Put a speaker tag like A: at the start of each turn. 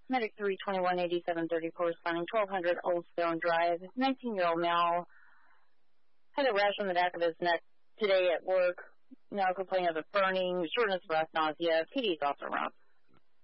A: Medic 321-8730 responding 1200 Old Stone Drive. 19-year-old male had a rash on the back of his neck today at work. Now complaining of a burning, shortness of breath, nausea. PD is also around.